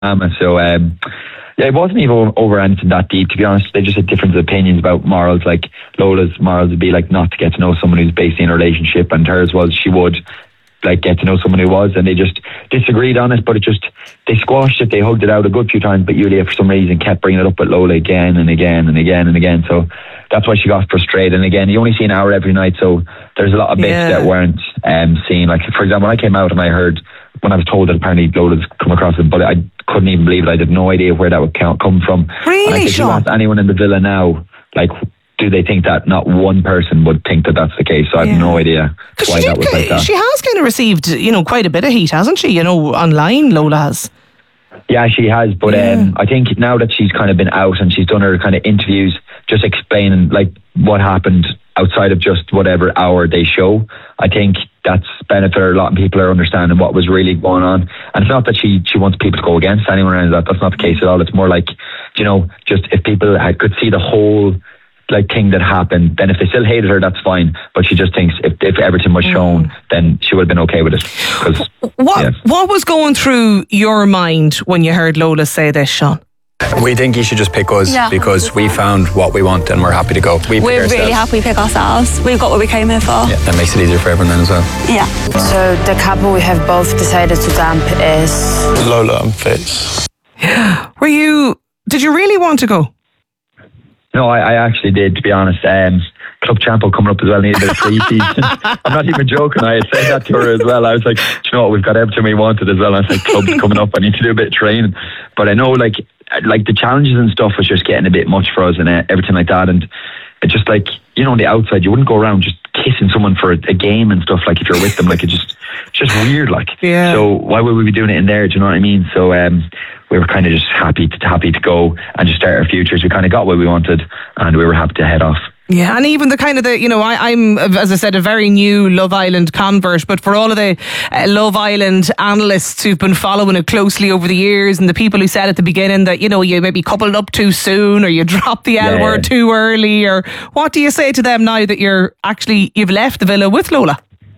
So yeah, it wasn't even over anything that deep, to be honest. They just had different opinions about morals. Like Lola's morals would be like not to get to know someone who's basically in a relationship, and hers was she would like get to know someone who was, and they just disagreed on it. But they squashed it, they hugged it out a good few times, but Yulia for some reason kept bringing it up with Lola again and again and again and again. So that's why she got frustrated. And again, you only see an hour every night, so there's a lot of bits that weren't seen. Like for example, when I came out and I heard, when I was told that apparently Lola's come across it, but I couldn't even believe it. I had no idea where that would come from. Really, Sean? Anyone in the villa now, like, do they think that not one person would think that that's the case? So I have no idea why that was like that. She has kind of received, quite a bit of heat, hasn't she? Online, Lola has. Yeah, she has. But I think now that she's kind of been out and she's done her kind of interviews, just explaining like what happened outside of just whatever hour they show, I think that's benefited her a lot, and people are understanding what was really going on. And it's not that she wants people to go against anyone or that. That's not the case at all. It's more like, just if people could see the whole like thing that happened, then if they still hated her, that's fine. But she just thinks if everything was shown, then she would have been okay with it. What was going through your mind when you heard Lola say this, Sean? We think you should just pick us because we found what we want and we're happy to go. We're really happy we pick ourselves. We've got what we came here for. Yeah, that makes it easier for everyone then as well. Yeah. So the couple we have both decided to dump is Lola and Fitz. Did you really want to go? No, I actually did, to be honest. Club Champo coming up as well, needed a pre-season. I'm not even joking, I had said that to her as well. I was like, do you know what, we've got everything we wanted as well. I was like, club's coming up, I need to do a bit of training. But I know like the challenges and stuff was just getting a bit much for us and everything like that. And it's just like, on the outside, you wouldn't go around just kissing someone for a game and stuff, like if you're with them, like it's just weird, like. Yeah. So why would we be doing it in there, do you know what I mean? So we were kind of just happy to go and just start our futures. We kind of got what we wanted and we were happy to head off. Yeah, and even I'm, as I said, a very new Love Island convert, but for all of the Love Island analysts who've been following it closely over the years, and the people who said at the beginning that, you maybe coupled up too soon, or you dropped the L word too early, or what do you say to them now that you've left the villa with Lola?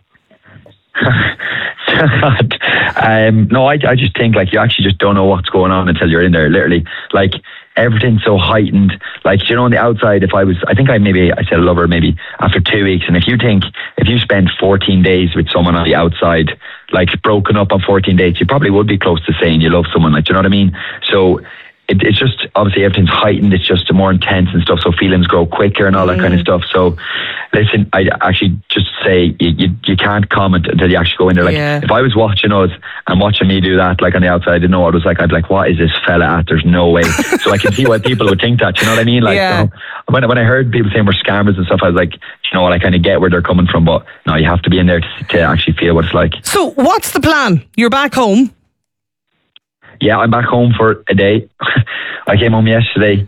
No, I just think like you actually just don't know what's going on until you're in there, literally. Like everything's so heightened. Like, on the outside, I think I said I love her maybe after 2 weeks. And if you spend 14 days with someone on the outside, like broken up on 14 days, you probably would be close to saying you love someone, like, do you know what I mean? So it's just, obviously everything's heightened, it's just more intense and stuff, so feelings grow quicker and all that kind of stuff. So listen, I actually just say you can't comment until you actually go in there. Like if I was watching us and watching me do that, like on the outside, I didn't know what it was like, I'd be like, what is this fella at? There's no way. So I can see why people would think that, you know what I mean? Like when I heard people saying we're scammers and stuff, I was like, you know what, I kind of get where they're coming from, but no, you have to be in there to actually feel what it's like. So what's the plan? You're back home? Yeah, I'm back home for a day. I came home yesterday,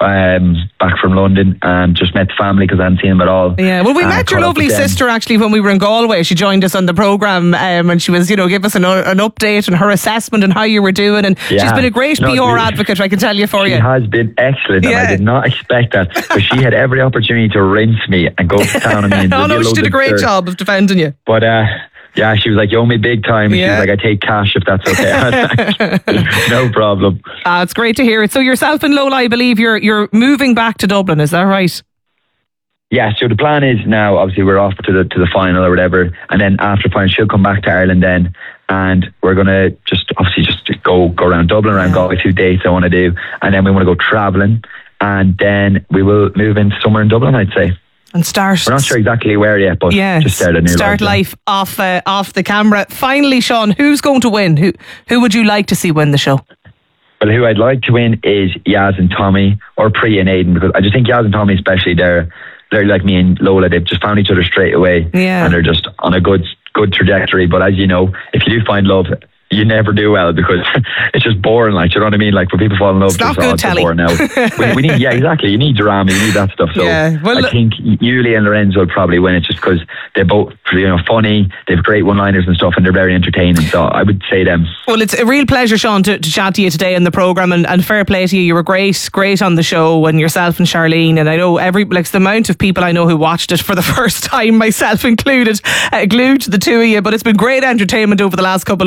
back from London, and just met the family because I hadn't seen them at all. Yeah, well, we met your lovely sister actually when we were in Galway. She joined us on the programme and she was, give us an update on her assessment and how you were doing. And she's been a great PR advocate, I can tell you for you. She has been excellent, and I did not expect that. But she had every opportunity to rinse me and go to town on me. And she did a great job of defending you. But yeah, she was like, you owe me big time. And she was like, I take cash if that's okay. No problem. It's great to hear it. So yourself and Lola, I believe you're moving back to Dublin, is that right? Yeah, so the plan is now, obviously we're off to the final or whatever, and then after final she'll come back to Ireland then, and we're going to just go around Dublin, around Galway, 2 dates I want to do, and then we want to go travelling, and then we will move into somewhere in Dublin, I'd say. And start. We're not sure exactly where yet, but just start a new life off the camera. Finally, Sean, who's going to win? Who would you like to see win the show? Well, who I'd like to win is Yaz and Tommy, or Priya and Aidan, because I just think Yaz and Tommy especially, they're like me and Lola, they've just found each other straight away, and they're just on a good trajectory. But as you know, if you do find love, you never do well because it's just boring, like, you know what I mean? Like when people fall in love, it's not good telly. Boring now. we need, exactly. You need drama, you need that stuff. So I think Yulia and Lorenzo will probably win it just because they're both, funny, they have great one-liners and stuff, and they're very entertaining. So I would say them. Well, it's a real pleasure, Sean, to chat to you today in the programme, and fair play to you. You were great on the show, and yourself and Charlene, and I know the amount of people I know who watched it for the first time, myself included, glued to the two of you. But it's been great entertainment over the last couple of weeks, and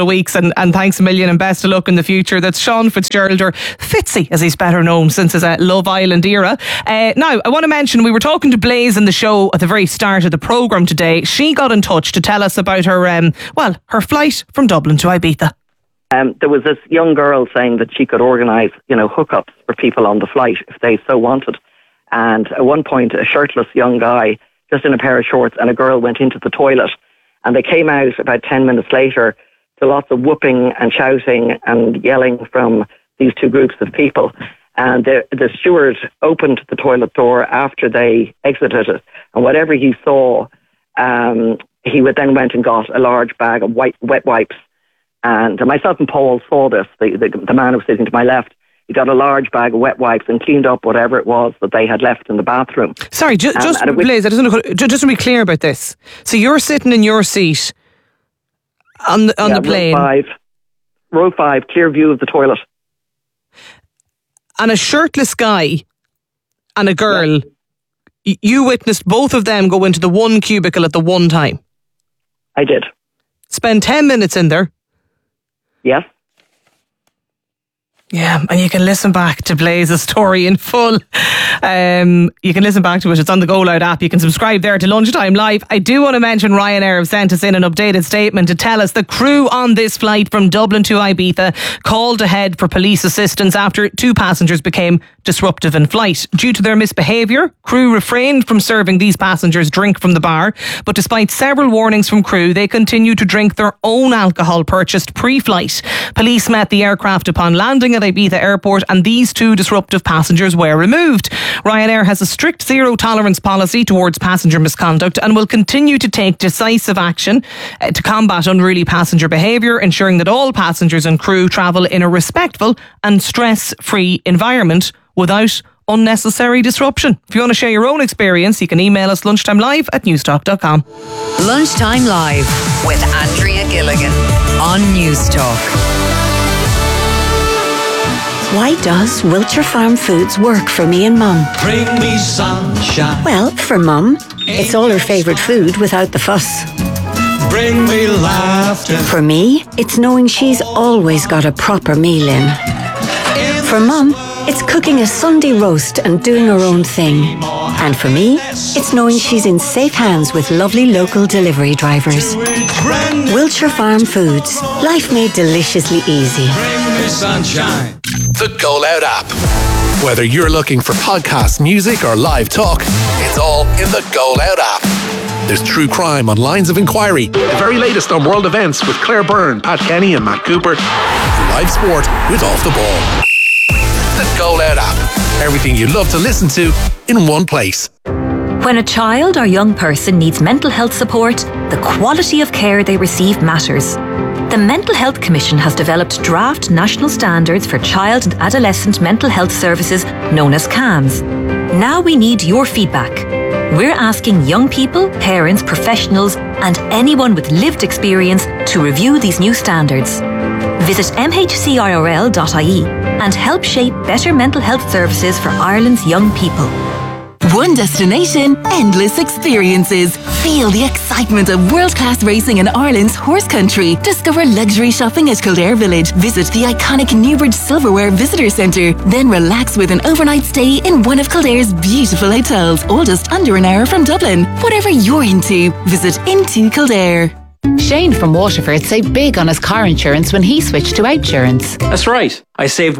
and thanks a million and best of luck in the future. That's Sean Fitzgerald, or Fitzy as he's better known since his Love Island era. Now, I want to mention, we were talking to Blaze in the show at the very start of the programme today. She got in touch to tell us about her, her flight from Dublin to Ibiza. There was this young girl saying that she could organise, hookups for people on the flight if they so wanted. And at one point, a shirtless young guy, just in a pair of shorts, and a girl went into the toilet. And they came out about 10 minutes later to lots of whooping and shouting and yelling from these two groups of people. And the steward opened the toilet door after they exited it. And whatever he saw, he then went and got a large bag of wet wipes. And myself and Paul saw this, the man who was sitting to my left. He got a large bag of wet wipes and cleaned up whatever it was that they had left in the bathroom. Sorry, Blaze, just to be clear about this. So you're sitting in your seat on the plane. Row 5, clear view of the toilet. And a shirtless guy and a girl, you witnessed both of them go into the one cubicle at the one time? I did. Spend 10 minutes in there? Yes. Yeah, and you can listen back to Blaze's story in full. You can listen back to it. It's on the Go Loud app. You can subscribe there to Lunchtime Live. I do want to mention Ryanair have sent us in an updated statement to tell us the crew on this flight from Dublin to Ibiza called ahead for police assistance after 2 passengers became disruptive in flight. Due to their misbehaviour, crew refrained from serving these passengers drink from the bar, but despite several warnings from crew, they continued to drink their own alcohol purchased pre-flight. Police met the aircraft upon landing at Ibiza Airport, and these 2 disruptive passengers were removed. Ryanair has a strict zero tolerance policy towards passenger misconduct and will continue to take decisive action to combat unruly passenger behaviour, ensuring that all passengers and crew travel in a respectful and stress-free environment without unnecessary disruption. If you want to share your own experience, you can email us lunchtimelive@newstalk.com. Lunchtime Live with Andrea Gilligan on Newstalk. Why does Wiltshire Farm Foods work for me and Mum? Bring me sunshine. Well, for Mum, it's all her favourite food without the fuss. Bring me laughter. For me, it's knowing she's always got a proper meal in. For Mum, it's cooking a Sunday roast and doing her own thing. And for me, it's knowing she's in safe hands with lovely local delivery drivers. Wiltshire Farm Foods. Life made deliciously easy. Bring me sunshine. The Go Loud app. Whether you're looking for podcasts, music or live talk, it's all in the Go Loud app. There's true crime on Lines of Inquiry, the very latest on world events with Claire Byrne, Pat Kenny and Matt Cooper, live sport with Off the Ball. The Go Loud app. Everything you love to listen to in one place. When a child or young person needs mental health support, the quality of care they receive matters. The Mental Health Commission has developed draft national standards for child and adolescent mental health services known as CAMS. Now we need your feedback. We're asking young people, parents, professionals and anyone with lived experience to review these new standards. Visit mhcirl.ie and help shape better mental health services for Ireland's young people. One destination, endless experiences. Feel the excitement of world-class racing in Ireland's horse country. Discover luxury shopping at Kildare Village. Visit the iconic Newbridge Silverware Visitor Centre. Then relax with an overnight stay in one of Kildare's beautiful hotels, all just under an hour from Dublin. Whatever you're into, visit Into Kildare. Shane from Waterford saved big on his car insurance when he switched to Outsurance. That's right. I saved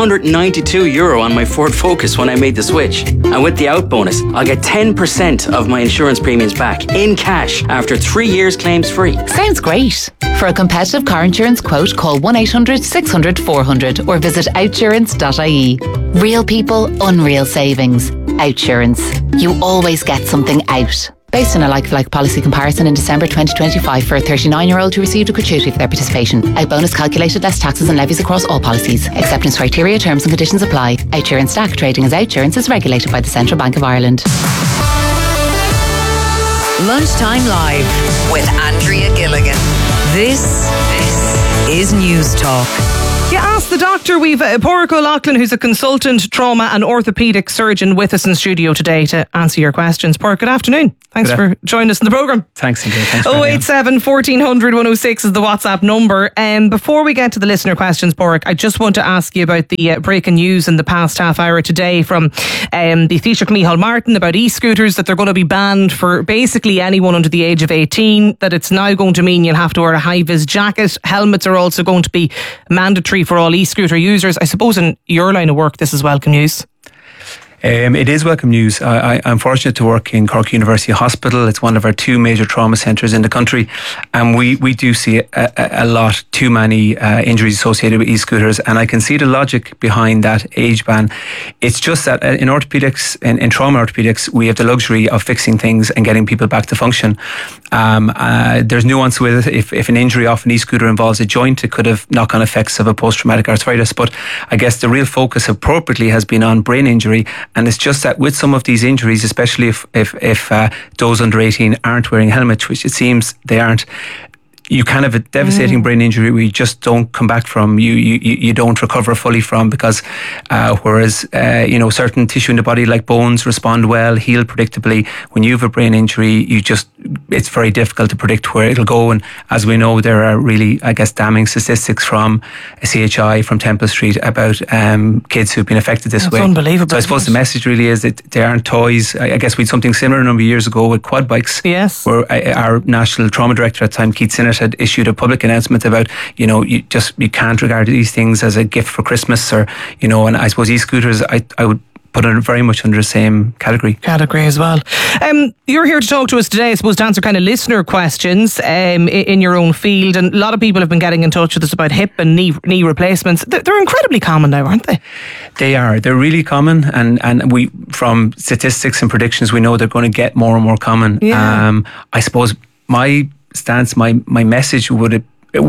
€192 on my Ford Focus when I made the switch. And with the out bonus, I'll get 10% of my insurance premiums back in cash after 3 years claims free. Sounds great. For a competitive car insurance quote, call 1-800-600-400 or visit outsurance.ie. Real people, unreal savings. Outsurance. You always get something out. Based on a like-for-like policy comparison in December 2025 for a 39-year-old who received a gratuity for their participation. Out bonus calculated less taxes and levies across all policies. Acceptance criteria, terms and conditions apply. Outsurance Stack trading as Outsurance is regulated by the Central Bank of Ireland. Lunchtime Live with Andrea Gilligan. This is Newstalk. Yeah, ask the doctor. We've Pádraig O'Loughlin, who's a consultant trauma and orthopaedic surgeon, with us in studio today to answer your questions. Pádraig, good afternoon. Thanks for joining us in the programme. Thanks, India. 087 1400 106 is the WhatsApp number. Before we get to the listener questions, Pádraig, I just want to ask you about the breaking news in the past half hour today from the Taoiseach Micheál Martin about e-scooters, that they're going to be banned for basically anyone under the age of 18, that it's now going to mean you'll have to wear a high-vis jacket. Helmets are also going to be mandatory for all e-scooter users. I suppose in your line of work this is welcome news. It is welcome news. I'm fortunate to work in Cork University Hospital. It's one of our two major trauma centres in the country, and we do see a lot, too many injuries associated with e-scooters, and I can see the logic behind that age ban. It's just that in orthopaedics, in trauma orthopaedics, we have the luxury of fixing things and getting people back to function. There's nuance with it. If an injury off an e-scooter involves a joint, it could have knock-on effects of a post-traumatic arthritis, but I guess the real focus appropriately has been on brain injury. And it's just that with some of these injuries, especially if those under 18 aren't wearing helmets, which it seems they aren't, you can have a devastating brain injury where you just don't come back from, you don't recover fully from, because whereas certain tissue in the body like bones respond well, heal predictably, when you have a brain injury, it's very difficult to predict where it'll go. And as we know, there are really, I guess, damning statistics from CHI, from Temple Street, about kids who've been affected this way. It's unbelievable. So I suppose the message really is that they aren't toys. I guess we had something similar a number of years ago with quad bikes. Yes. Where our national trauma director at the time, Keith Sinnott, had issued a public announcement about, you can't regard these things as a gift for Christmas, or, and I suppose e-scooters, I would put it very much under the same category as well. You're here to talk to us today, I suppose, to answer kind of listener questions in your own field, and a lot of people have been getting in touch with us about hip and knee replacements. They're incredibly common now, aren't they? They are. They're really common, and we, from statistics and predictions, we know they're going to get more and more common. Yeah. I suppose my stance, my message would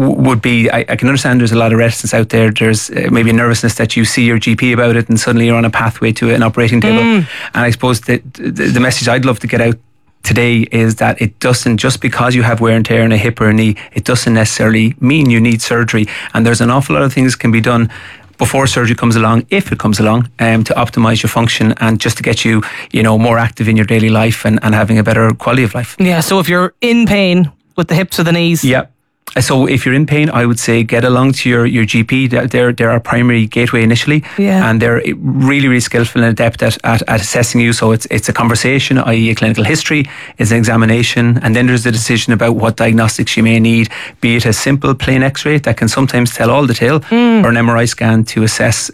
be, I can understand there's a lot of reticence out there. There's maybe a nervousness that you see your GP about it and suddenly you're on a pathway to an operating table. And I suppose that the message I'd love to get out today is that it doesn't, just because you have wear and tear in a hip or a knee, it doesn't necessarily mean you need surgery. And there's an awful lot of things can be done before surgery comes along, if it comes along, to optimise your function and just to get you, more active in your daily life and having a better quality of life. Yeah, so if you're in pain with the hips or the knees. Yeah. So if you're in pain, I would say get along to your GP. They're our primary gateway initially. Yeah. And they're really, really skillful and adept at assessing you. So it's a conversation, i.e. a clinical history, it's an examination, and then there's a decision about what diagnostics you may need, be it a simple plain x-ray that can sometimes tell all the tale, or an MRI scan to assess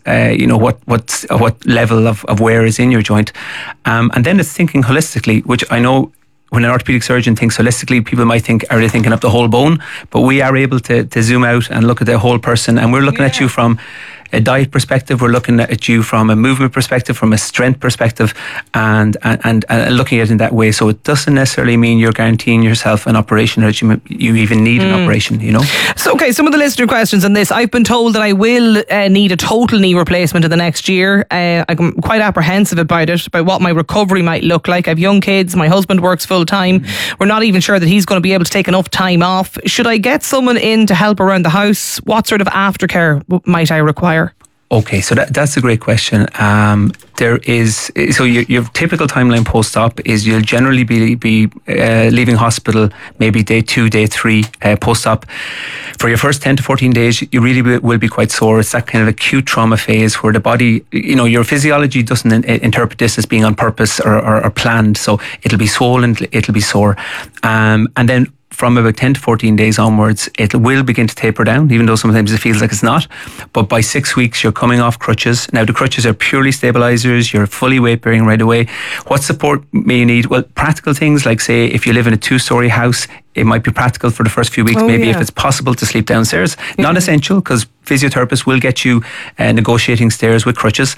what level of wear is in your joint. And then it's thinking holistically, which I know when an orthopaedic surgeon thinks holistically, people might think, are they thinking of the whole bone? But we are able to zoom out and look at the whole person, and we're looking at you from a diet perspective, we're looking at you from a movement perspective, from a strength perspective, and looking at it in that way. So it doesn't necessarily mean you're guaranteeing yourself an operation, or that you even need an operation, So, okay, some of the listener questions on this. I've been told that I will need a total knee replacement in the next year. I'm quite apprehensive about it, about what my recovery might look like. I have young kids, my husband works full time. We're not even sure that he's going to be able to take enough time off. Should I get someone in to help around the house? What sort of aftercare might I require? Okay, so that's a great question. Your typical timeline post-op is you'll generally be leaving hospital maybe day 2, day 3 post-op. For your first 10 to 14 days, you really will be quite sore. It's that kind of acute trauma phase where the body, your physiology doesn't interpret this as being on purpose or planned. So it'll be swollen, it'll be sore. And then from about 10 to 14 days onwards, it will begin to taper down, even though sometimes it feels like it's not. But by 6 weeks, you're coming off crutches. Now, the crutches are purely stabilizers. You're fully weight-bearing right away. What support may you need? Well, practical things like, say, if you live in a 2-story house, it might be practical for the first few weeks, if it's possible to sleep downstairs. Not essential, because physiotherapists will get you negotiating stairs with crutches.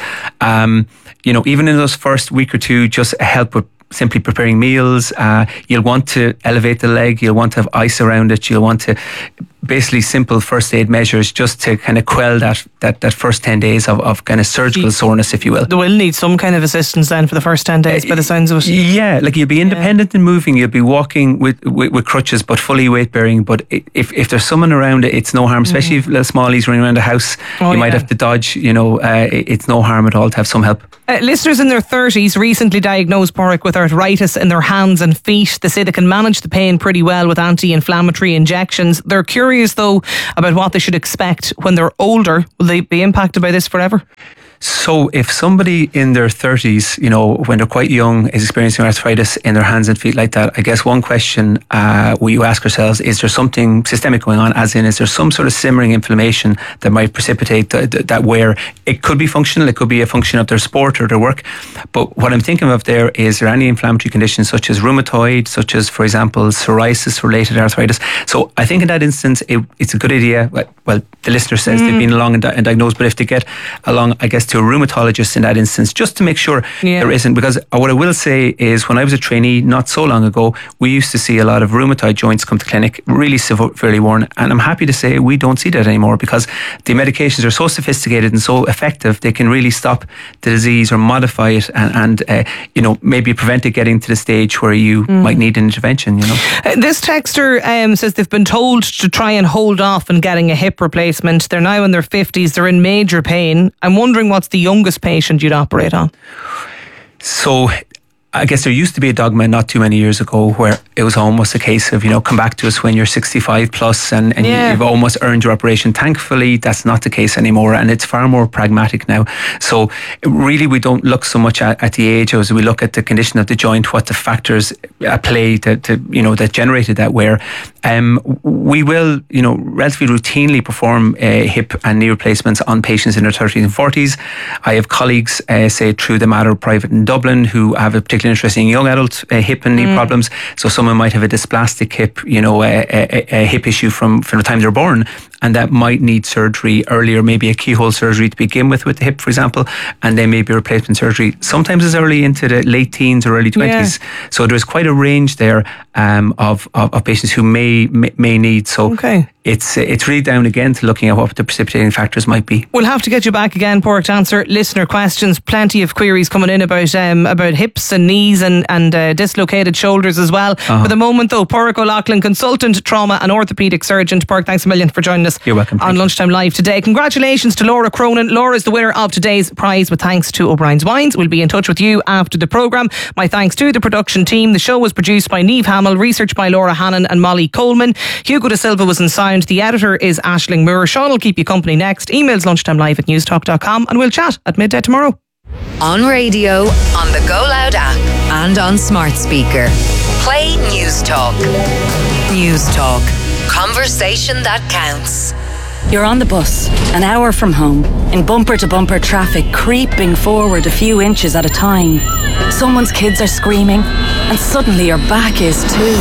Even in those first week or two, just help with simply preparing meals. You'll want to elevate the leg. You'll want to have ice around it. You'll want to basically simple first aid measures just to kind of quell that first 10 days of kind of surgical soreness, if you will. They will need some kind of assistance then for the first 10 days by the sounds of it. Yeah, like you'll be independent in moving, you'll be walking with crutches but fully weight bearing, but if there's someone around it's no harm, especially if little smallies running around the house, you might have to dodge, it's no harm at all to have some help. Listeners in their 30s recently diagnosed, Pádraig, with arthritis in their hands and feet. They say they can manage the pain pretty well with anti-inflammatory injections. They're curious though about what they should expect when they're older. Will they be impacted by this forever? So if somebody in their 30s, when they're quite young, is experiencing arthritis in their hands and feet like that, I guess one question we ask ourselves, is there something systemic going on? As in, is there some sort of simmering inflammation that might precipitate that wear? It could be functional, it could be a function of their sport or their work. But what I'm thinking of there is there any inflammatory conditions such as rheumatoid, such as, for example, psoriasis-related arthritis? So I think in that instance, it's a good idea. Well, the listener says they've been along and diagnosed, but if they get along, I guess, to a rheumatologist in that instance, just to make sure there isn't, because what I will say is when I was a trainee not so long ago, we used to see a lot of rheumatoid joints come to clinic, really severely worn, and I'm happy to say we don't see that anymore because the medications are so sophisticated and so effective, they can really stop the disease or modify it and maybe prevent it getting to the stage where you might need an intervention. This texter says they've been told to try and hold off on getting a hip replacement. They're now in their 50s, they're in major pain. I'm wondering what's the youngest patient you'd operate on? So I guess there used to be a dogma not too many years ago where it was almost a case of, come back to us when you're 65 plus and you've almost earned your operation. Thankfully, that's not the case anymore, and it's far more pragmatic now. So really, we don't look so much at the age as we look at the condition of the joint, what the factors at play that generated that wear. We will, relatively routinely perform hip and knee replacements on patients in their 30s and 40s. I have colleagues, say through the Mater Private in Dublin, who have a particular interest in young adult hip and knee problems. So someone might have a dysplastic hip, a hip issue from the time they're born, and that might need surgery earlier, maybe a keyhole surgery to begin with the hip, for example, and then maybe replacement surgery. Sometimes as early into the late teens or early 20s. So there's quite a range there of patients who may need. So it's really down again to looking at what the precipitating factors might be. We'll have to get you back again, Pádraig, to answer listener questions. Plenty of queries coming in about hips and knees and dislocated shoulders as well. For the moment though, Pádraig O'Loughlin, consultant, trauma and orthopaedic surgeon. Pádraig, thanks a million for joining us. You're welcome. On Lunchtime Live today. Congratulations to Laura Cronin. Laura is the winner of today's prize with thanks to O'Brien's Wines. We'll be in touch with you after the programme. My thanks to the production team. The show was produced by Niamh Hamill, research by Laura Hannon and Molly Coleman. Hugo De Silva was in sound. The editor is Aisling Moore. Sean will keep you company next. Emails lunchtimelive@newstalk.com and we'll chat at midday tomorrow. On radio, on the Go Loud app and on smart speaker. Play News Talk. News Talk. Conversation that counts. You're on the bus, an hour from home, in bumper-to-bumper traffic, creeping forward a few inches at a time. Someone's kids are screaming, and suddenly your back is too.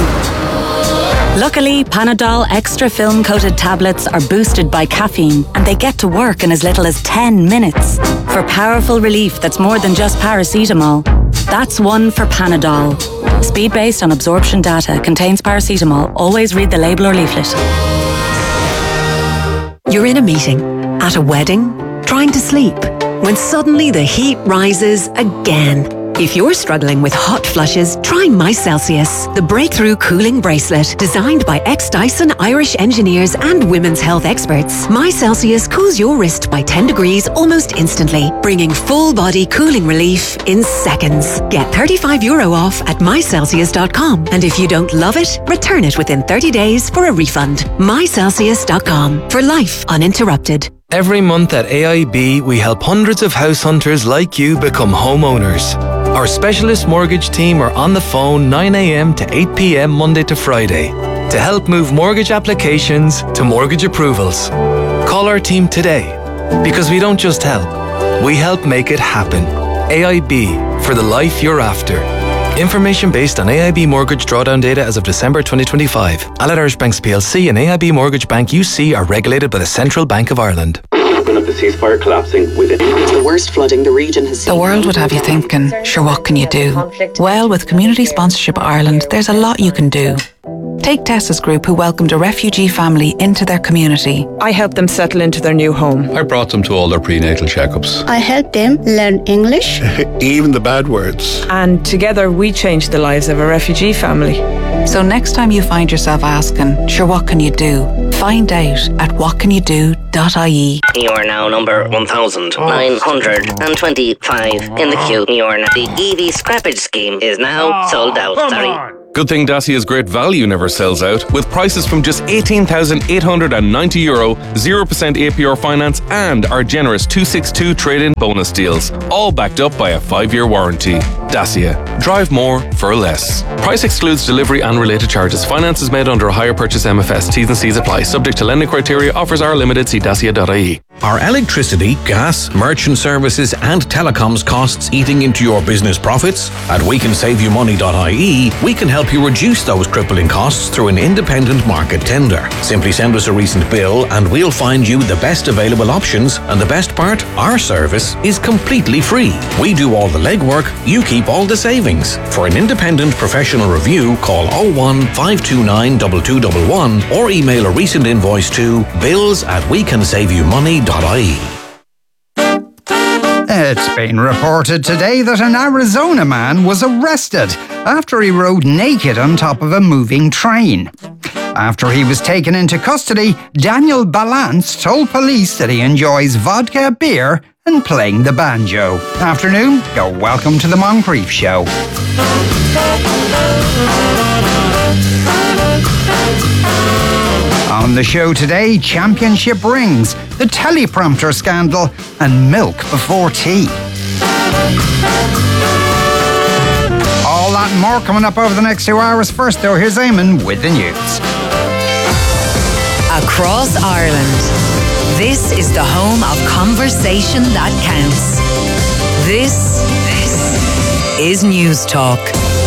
Luckily, Panadol extra film-coated tablets are boosted by caffeine, and they get to work in as little as 10 minutes. For powerful relief that's more than just paracetamol. That's one for Panadol. Speed based on absorption data, contains paracetamol. Always read the label or leaflet. You're in a meeting, at a wedding, trying to sleep, when suddenly the heat rises again. If you're struggling with hot flushes, try MyCelsius, the breakthrough cooling bracelet designed by ex-Dyson Irish engineers and women's health experts. MyCelsius cools your wrist by 10 degrees almost instantly, bringing full-body cooling relief in seconds. Get €35 off at mycelsius.com, and if you don't love it, return it within 30 days for a refund. mycelsius.com, for life uninterrupted. Every month at AIB, we help hundreds of house hunters like you become homeowners. Our specialist mortgage team are on the phone 9 a.m. to 8 p.m. Monday to Friday to help move mortgage applications to mortgage approvals. Call our team today, because we don't just help, we help make it happen. AIB, for the life you're after. Information based on AIB mortgage drawdown data as of December 2025. Allied Irish Banks PLC and AIB Mortgage Bank UC are regulated by the Central Bank of Ireland. Of the ceasefire collapsing within. It's the worst flooding the region has seen. The world would have you thinking, sure, what can you do? Well, with Community Sponsorship Ireland, there's a lot you can do. Take Tessa's group, who welcomed a refugee family into their community. I helped them settle into their new home. I brought them to all their prenatal checkups. I helped them learn English. Even the bad words. And together we changed the lives of a refugee family. So next time you find yourself asking, sure, what can you do? Find out at whatcanyoudo.ie. You are now number 1,925 in the queue. The EV scrappage scheme is now sold out. Sorry. Good thing Dacia's great value never sells out, with prices from just €18,890, 0% APR finance, and our generous 262 trade-in bonus deals, all backed up by a 5-year warranty. Dacia. Drive more for less. Price excludes delivery and related charges. Finance is made under a hire purchase MFS. T's and C's apply. Subject to lending criteria. Offers are limited. See dacia.ie. Are electricity, gas, merchant services and telecoms costs eating into your business profits? At wecansaveYouMoney.ie, we can help you reduce those crippling costs through an independent market tender. Simply send us a recent bill and we'll find you the best available options, and the best part, our service is completely free. We do all the legwork, you keep all the savings. For an independent professional review, call 01 529 2211 or email a recent invoice to bills@wecansaveYouMoney.ie. It's been reported today that an Arizona man was arrested after he rode naked on top of a moving train. After he was taken into custody, Daniel Balance told police that he enjoys vodka, beer and playing the banjo. Afternoon, you're welcome to the Moncrief Show. On the show today, championship rings, the teleprompter scandal, and milk before tea. All that and more coming up over the next 2 hours. First, though, here's Eamon with the news. Across Ireland, this is the home of conversation that counts. This is News Talk.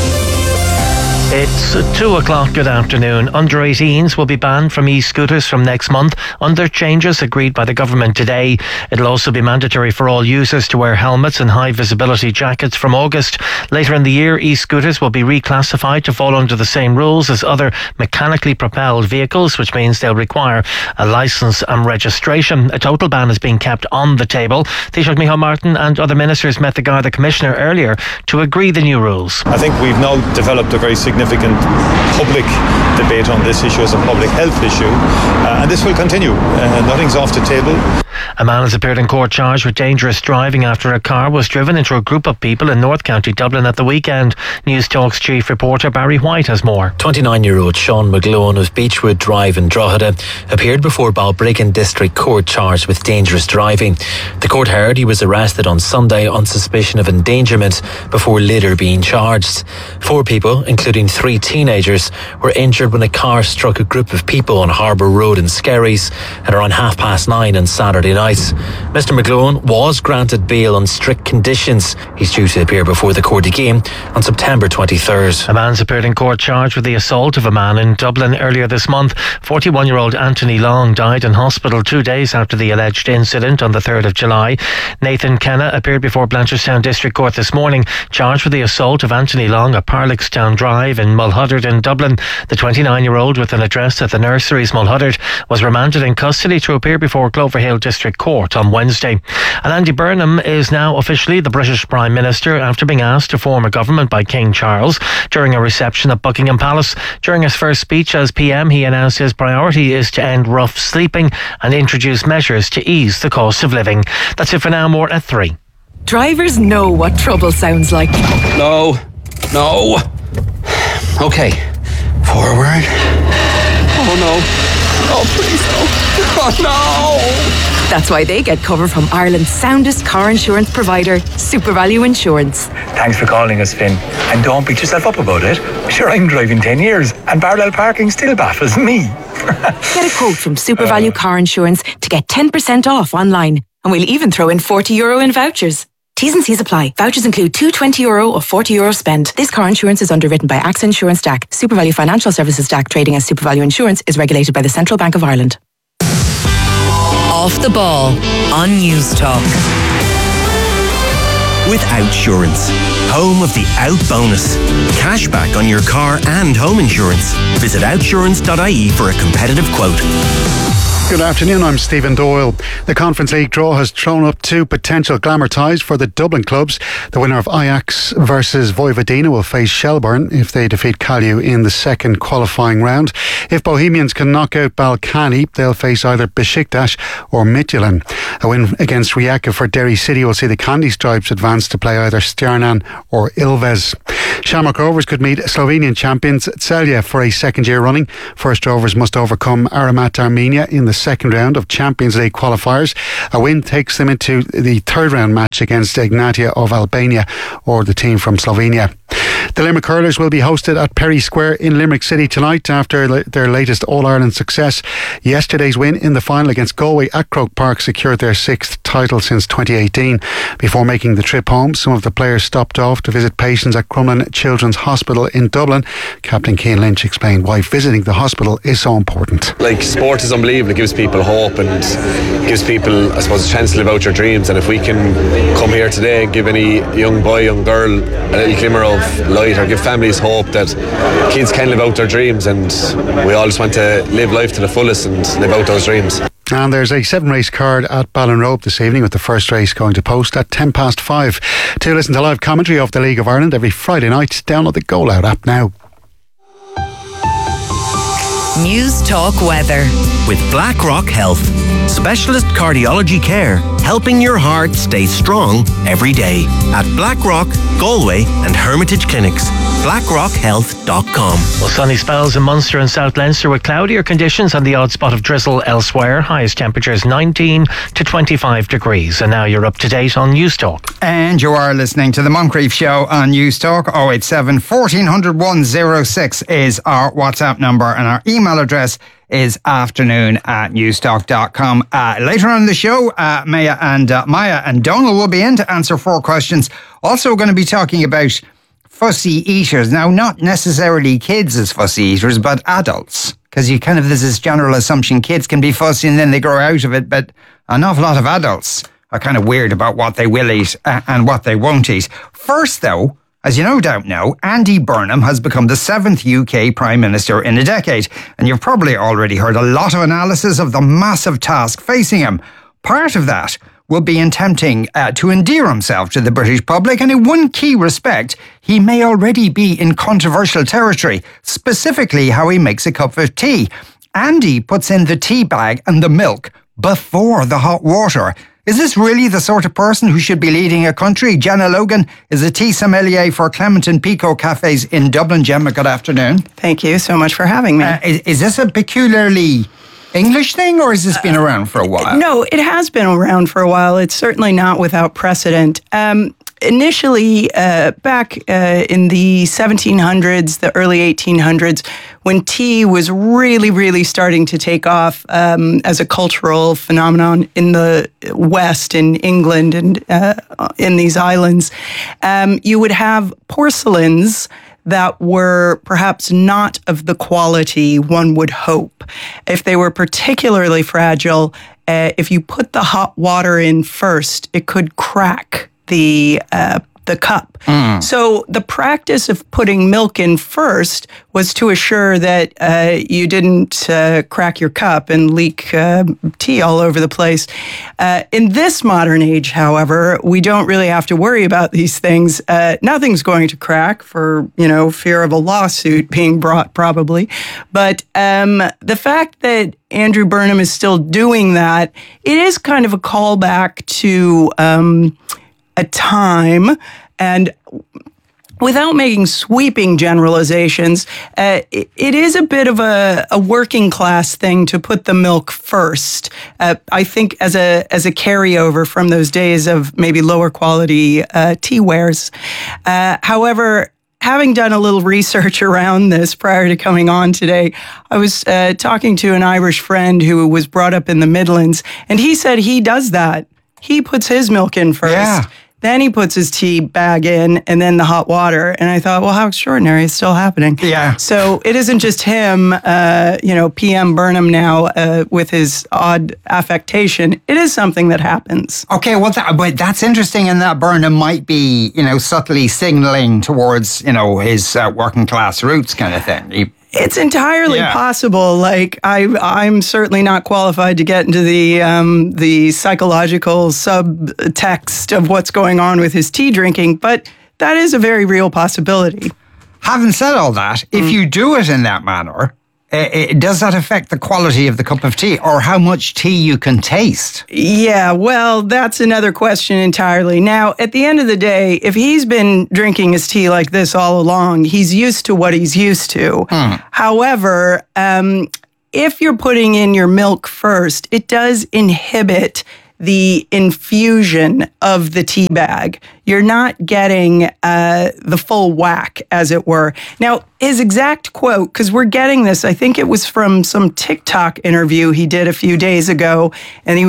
It's 2 o'clock. Good afternoon. Under 18s will be banned from e-scooters from next month under changes agreed by the government today. It'll also be mandatory for all users to wear helmets and high visibility jackets from August. Later in the year, e-scooters will be reclassified to fall under the same rules as other mechanically propelled vehicles, which means they'll require a licence and registration. A total ban is being kept on the table. Taoiseach Micheál Martin and other ministers met the Garda Commissioner earlier to agree the new rules. I think we've now developed a very significant public debate on this issue as a public health issue, and this will continue. Nothing's off the table. A man has appeared in court charged with dangerous driving after a car was driven into a group of people in North County Dublin at the weekend. News Talk's chief reporter Barry White has more. 29-year-old Sean McGlone of Beechwood Drive in Drogheda appeared before Balbriggan District Court charged with dangerous driving. The court heard he was arrested on Sunday on suspicion of endangerment before later being charged. 4 people, including 3 teenagers, were injured when a car struck a group of people on Harbour Road in Skerries at around 9:30 on Saturday night. Mr McGlone was granted bail on strict conditions. He's due to appear before the court again on September 23rd. A man's appeared in court charged with the assault of a man in Dublin earlier this month. 41-year-old Anthony Long died in hospital 2 days after the alleged incident on the 3rd of July. Nathan Kenna appeared before Blanchardstown District Court this morning, charged with the assault of Anthony Long at Parlickstown Drive in Mulhuddard in Dublin. The 29-year-old with an address at the Nurseries Mulhuddard was remanded in custody to appear before Cloverhill District Court on Wednesday. And Andy Burnham is now officially the British Prime Minister after being asked to form a government by King Charles during a reception at Buckingham Palace. During his first speech as PM, he announced his priority is to end rough sleeping and introduce measures to ease the cost of living. That's it for now. More at 3. Drivers know what trouble sounds like. No. Okay. Forward. Oh no. Oh please no. Oh no. That's why they get cover from Ireland's soundest car insurance provider, SuperValue Insurance. Thanks for calling us, Finn. And don't beat yourself up about it. Sure, I'm driving 10 years and parallel parking still baffles me. Get a quote from SuperValue Car Insurance to get 10% off online. And we'll even throw in €40 in vouchers. T's and C's apply. Vouchers include two €20 or €40 spend. This car insurance is underwritten by AXA Insurance DAC. SuperValue Financial Services DAC, trading as SuperValue Insurance, is regulated by the Central Bank of Ireland. Off the Ball on News Talk. with Outsurance. Home of the Out Bonus. Cashback on your car and home insurance. Visit outsurance.ie for a competitive quote. Good afternoon, I'm Stephen Doyle. The Conference League draw has thrown up two potential glamour ties for the Dublin clubs. The winner of Ajax versus Vojvodina will face Shelbourne if they defeat Kalju in the second qualifying round. If Bohemians can knock out Balkany, they'll face either Besiktas or Midtjylland. A win against Rijeka for Derry City will see the Candy Stripes advance to play either Stjarnan or Ilves. Shamrock Rovers could meet Slovenian champions Celje for a second year running. First Rovers must overcome Aramat Armenia in the second round of Champions League qualifiers. A win takes them into the third round match against Ignatia of Albania or the team from Slovenia. The Limerick Hurlers will be hosted at Perry Square in Limerick City tonight after their latest All-Ireland success. Yesterday's win in the final against Galway at Croke Park secured their sixth title since 2018. Before making the trip home, some of the players stopped off to visit patients at Crumlin Children's Hospital in Dublin. Captain Cian Lynch explained why visiting the hospital is so important. Like, sport is unbelievable. It gives people hope and gives people, I suppose, a chance to live out your dreams. And if we can come here today and give any young boy, young girl a little glimmer of light, or give families hope that kids can live out their dreams, and we all just want to live life to the fullest and live out those dreams. And there's a 7-race card at Ballinrobe this evening, with the first race going to post at 5:10. To listen to live commentary of the League of Ireland every Friday night, download the Go Loud app now. News Talk Weather. With BlackRock Health. Specialist cardiology care, helping your heart stay strong every day. At BlackRock, Galway and Hermitage Clinics. BlackRockHealth.com. Well, sunny spells in Munster and South Leinster with cloudier conditions and the odd spot of drizzle elsewhere. Highest temperatures 19 to 25 degrees. And now you're up to date on News Talk. And you are listening to the Moncrief Show on News Talk. 087 1400 106 is our WhatsApp number, and our email address is afternoon@newstalk.com. Later on in the show, Maya and Donal will be in to answer 4 questions. Also going to be talking about fussy eaters. Now, not necessarily kids as fussy eaters, but adults. Because there's this general assumption kids can be fussy and then they grow out of it, but an awful lot of adults are kind of weird about what they will eat and what they won't eat. First, though, as you no doubt know, Andy Burnham has become the 7th UK Prime Minister in a decade. And you've probably already heard a lot of analysis of the massive task facing him. Part of that will be attempting to endear himself to the British public, and in one key respect, he may already be in controversial territory, specifically how he makes a cup of tea. Andy puts in the tea bag and the milk before the hot water. Is this really the sort of person who should be leading a country? Gemma Logan is a tea sommelier for Clement and Pico Cafes in Dublin. Gemma, good afternoon. Thank you so much for having me. Is this a peculiarly English thing, or has this been around for a while? No, it has been around for a while. It's certainly not without precedent. Initially, back in the 1700s, the early 1800s, when tea was really, really starting to take off as a cultural phenomenon in the West, in England and in these islands, you would have porcelains that were perhaps not of the quality one would hope. If they were particularly fragile, if you put the hot water in first, it could crack the cup. So the practice of putting milk in first was to assure that you didn't crack your cup and leak tea all over the place. In this modern age, however, we don't really have to worry about these things. Nothing's going to crack for, fear of a lawsuit being brought probably. But the fact that Andrew Burnham is still doing that, it is kind of a callback to a time, and without making sweeping generalizations, it is a bit of a working class thing to put the milk first. I think as a carryover from those days of maybe lower quality tea wares. However, having done a little research around this prior to coming on today, I was talking to an Irish friend who was brought up in the Midlands, and he said he does that. He puts his milk in first. Yeah. Then he puts his tea bag in and then the hot water. And I thought, well, how extraordinary. It's still happening. Yeah. So it isn't just him, PM Burnham now with his odd affectation. It is something that happens. Okay, well, but that's interesting in that Burnham might be, subtly signaling towards, his working class roots kind of thing. It's entirely possible. Like I'm certainly not qualified to get into the psychological subtext of what's going on with his tea drinking, but that is a very real possibility. Having said all that, if you do it in that manner, does that affect the quality of the cup of tea or how much tea you can taste? Yeah, well, that's another question entirely. Now, at the end of the day, if he's been drinking his tea like this all along, he's used to what he's used to. However, if you're putting in your milk first, it does inhibit the infusion of the tea bag. You're not getting the full whack, as it were. Now, his exact quote, because we're getting this, I think it was from some TikTok interview he did a few days ago, and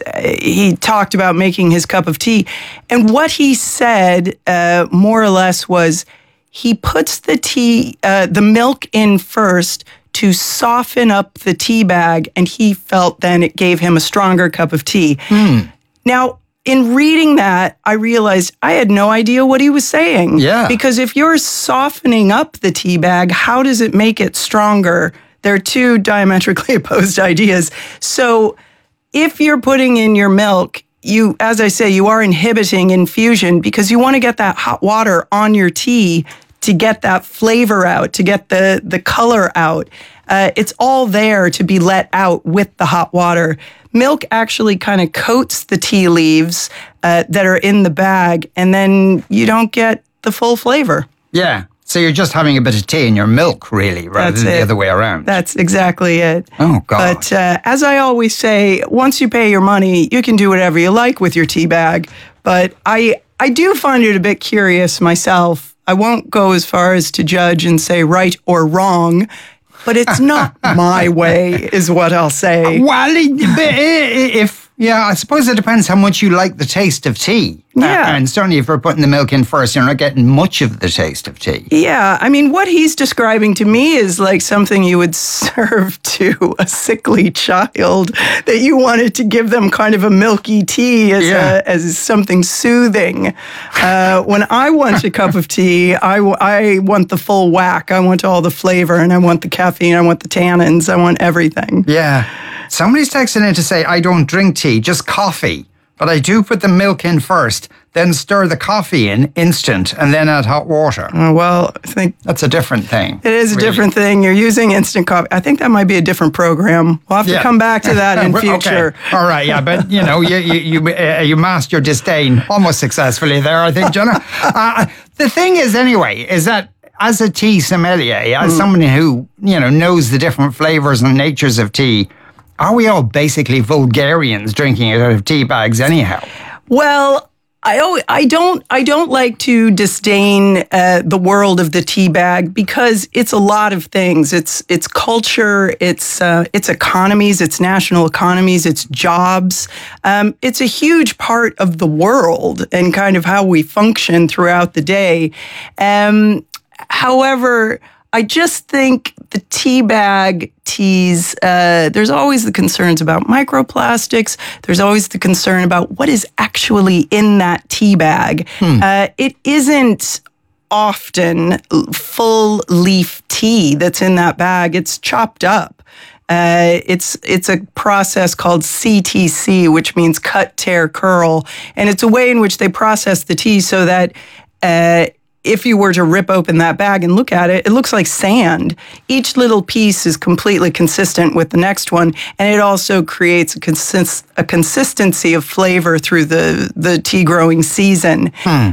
he talked about making his cup of tea. And what he said, more or less, was he puts the milk in first to soften up the tea bag, and he felt then it gave him a stronger cup of tea. Now, in reading that, I realized I had no idea what he was saying. Yeah. Because if you're softening up the tea bag, how does it make it stronger? They're two diametrically opposed ideas. So if you're putting in your milk, as I say, you are inhibiting infusion because you want to get that hot water on your tea to get that flavor out, to get the color out. It's all there to be let out with the hot water. Milk actually kind of coats the tea leaves that are in the bag, and then you don't get the full flavor. Yeah. So you're just having a bit of tea in your milk, really, rather than the other way around. That's exactly it. Oh, God. But as I always say, once you pay your money, you can do whatever you like with your tea bag. But I do find it a bit curious myself. I won't go as far as to judge and say right or wrong, but it's not my way, is what I'll say. Well, I suppose it depends how much you like the taste of tea. Yeah. And certainly if you're putting the milk in first, you're not getting much of the taste of tea. Yeah. I mean, what he's describing to me is like something you would serve to a sickly child, that you wanted to give them kind of a milky tea as something soothing. When I want a cup of tea, I want the full whack. I want all the flavor, and I want the caffeine. I want the tannins. I want everything. Yeah. Somebody's texting in to say, I don't drink tea, just coffee. But I do put the milk in first, then stir the coffee in instant, and then add hot water. Well, I think that's a different thing. It is a different thing. You're using instant coffee. I think that might be a different program. We'll have to come back to that in future. Okay. All right, yeah, but you masked your disdain almost successfully there, I think, Jenna. The thing is, anyway, is that as a tea sommelier, as someone who knows the different flavors and natures of tea, are we all basically vulgarians drinking it out of tea bags anyhow? Well, I don't like to disdain the world of the tea bag, because it's a lot of things. It's culture, it's economies, it's national economies, it's jobs. It's a huge part of the world and kind of how we function throughout the day. However, I just think the tea bag teas, there's always the concerns about microplastics. There's always the concern about what is actually in that tea bag. It isn't often full leaf tea that's in that bag. It's chopped up. It's a process called CTC, which means cut, tear, curl. And it's a way in which they process the tea so that if you were to rip open that bag and look at it, it looks like sand. Each little piece is completely consistent with the next one, and it also creates a consistency of flavor through the tea growing season.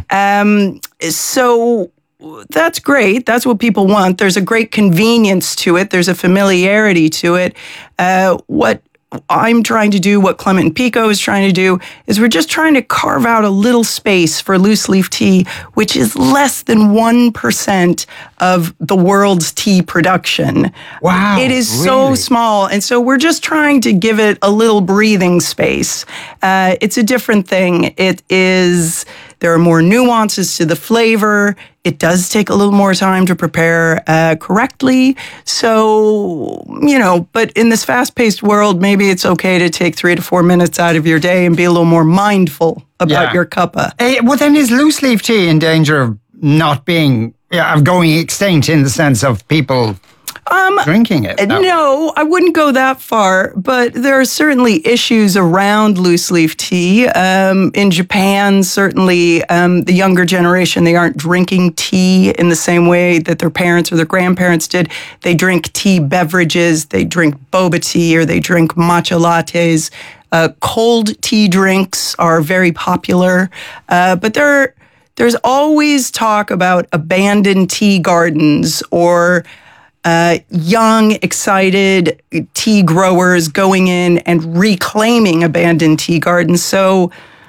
So that's great. That's what people want. There's a great convenience to it. There's a familiarity to it. What I'm trying to do, what Clement and Pico is trying to do, is we're just trying to carve out a little space for loose leaf tea, which is less than 1% of the world's tea production. Wow. It is so small. And so we're just trying to give it a little breathing space. It's a different thing. There's There are more nuances to the flavor. It does take a little more time to prepare correctly. So, but in this fast-paced world, maybe it's okay to take 3 to 4 minutes out of your day and be a little more mindful about your cuppa. Well, then is loose leaf tea in danger of not being, of going extinct in the sense of people drinking it? No, I wouldn't go that far, but there are certainly issues around loose leaf tea. In Japan, certainly the younger generation, they aren't drinking tea in the same way that their parents or their grandparents did. They drink tea beverages, they drink boba tea, or they drink matcha lattes. Cold tea drinks are very popular, but there's always talk about abandoned tea gardens or young, excited tea growers going in and reclaiming abandoned tea gardens. So,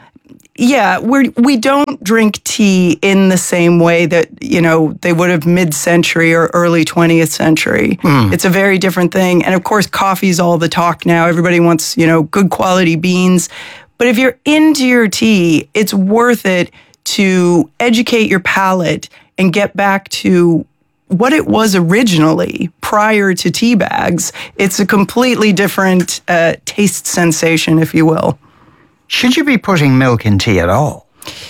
we don't drink tea in the same way that, they would have mid-century or early 20th century. It's a very different thing. And of course, coffee's all the talk now. Everybody wants, good quality beans. But if you're into your tea, it's worth it to educate your palate and get back to what it was originally prior to tea bags. It's a completely different taste sensation, if you will. Should you be putting milk in tea at all?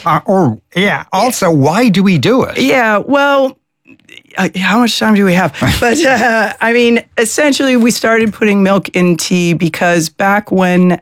Also, why do we do it? Yeah, well, how much time do we have? But essentially we started putting milk in tea because back when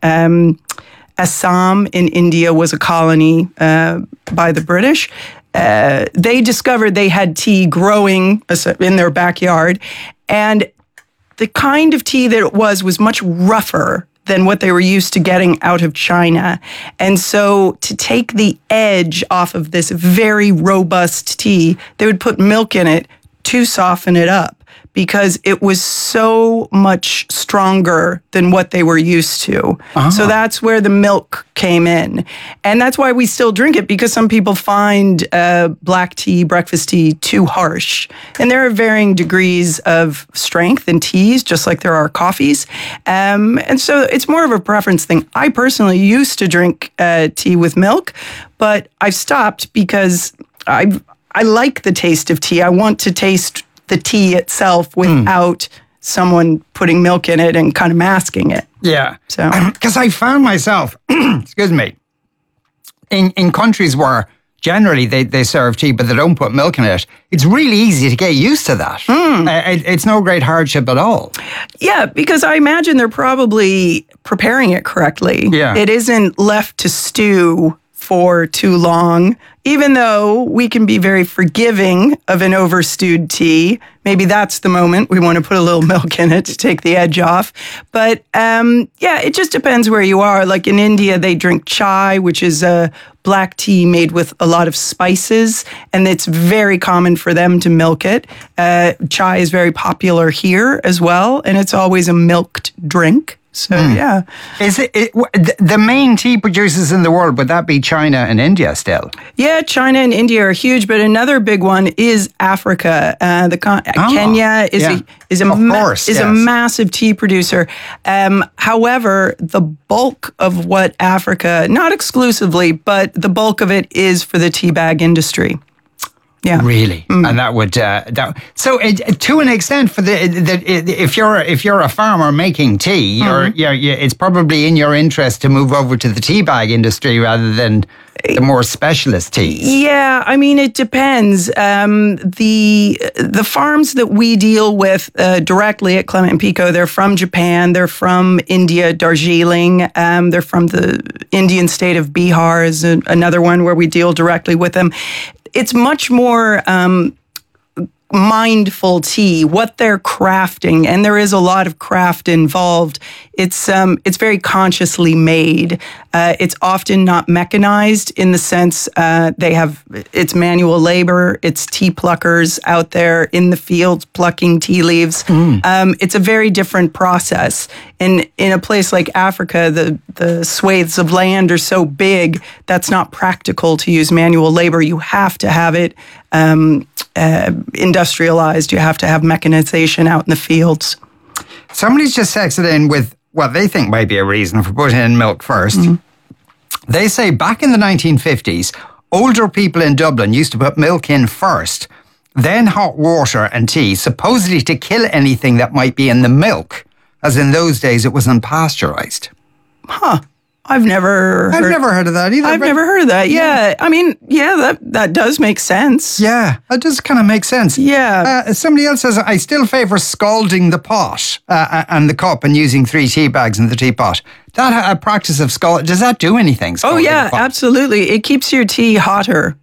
Assam in India was a colony by the British, they discovered they had tea growing in their backyard, and the kind of tea that it was much rougher than what they were used to getting out of China. And so to take the edge off of this very robust tea, they would put milk in it to soften it up because it was so much stronger than what they were used to. So that's where the milk came in. And that's why we still drink it, because some people find black tea, breakfast tea, too harsh. And there are varying degrees of strength in teas, just like there are coffees. And so it's more of a preference thing. I personally used to drink tea with milk, but I've stopped because I like the taste of tea. I want to taste the tea itself without someone putting milk in it and kind of masking it. Yeah. So, because I found myself, excuse me, in countries where generally they serve tea, but they don't put milk in it, it's really easy to get used to that. It's no great hardship at all. Yeah, because I imagine they're probably preparing it correctly. Yeah. It isn't left to stew for too long, even though we can be very forgiving of an overstewed tea. Maybe that's the moment we want to put a little milk in it to take the edge off. But it just depends where you are. Like in India, they drink chai, which is a black tea made with a lot of spices, and it's very common for them to milk it. Chai is very popular here as well, and it's always a milked drink. So, yeah. Is it the main tea producers in the world, would that be China and India still? Yeah, China and India are huge, but another big one is Africa. Kenya is a massive tea producer. However, the bulk of what Africa, not exclusively, but the bulk of it is for the tea bag industry. Yeah, really, and that would so to an extent, for if you're a farmer making tea, it's probably in your interest to move over to the tea bag industry rather than the more specialist teas. Yeah, I mean it depends. The farms that we deal with directly at Clement and Pico, they're from Japan, they're from India, Darjeeling, they're from the Indian state of Bihar is another one where we deal directly with them. It's much more mindful tea, what they're crafting, and there is a lot of craft involved. It's very consciously made. It's often not mechanized in the sense it's manual labor. It's tea pluckers out there in the fields plucking tea leaves. It's a very different process. In a place like Africa, the swathes of land are so big that's not practical to use manual labor. You have to have it industrialized. You have to have mechanization out in the fields. Somebody's just texted in with what they think might be a reason for putting in milk first. They say back in the 1950s, older people in Dublin used to put milk in first, then hot water and tea, supposedly to kill anything that might be in the milk, as in those days it was unpasteurized. Huh. I've never heard of that either. I've never heard of that. Yeah. I mean, yeah, that does make sense. Yeah, that does kind of make sense. Yeah. Somebody else says, I still favour scalding the pot and the cup and using 3 tea bags in the teapot. That practice of scald, does that do anything? Oh, yeah, absolutely. It keeps your tea hotter.